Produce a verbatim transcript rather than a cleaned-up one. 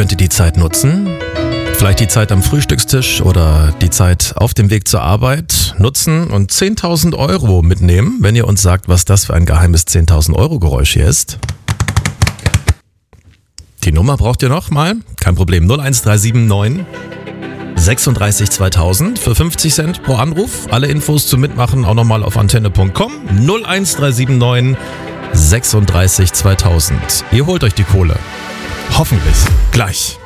könnt ihr die Zeit nutzen. Vielleicht die Zeit am Frühstückstisch oder die Zeit auf dem Weg zur Arbeit nutzen und zehntausend Euro mitnehmen, wenn ihr uns sagt, was das für ein geheimes zehntausend Euro Geräusch hier ist. Die Nummer braucht ihr noch mal? Kein Problem. null eins drei sieben neun sechsunddreißig zweitausend für fünfzig Cent pro Anruf. Alle Infos zum Mitmachen auch nochmal auf antenne punkt com. null eins drei sieben neun sechsunddreißig zweitausend. Ihr holt euch die Kohle. Hoffentlich. Gleich.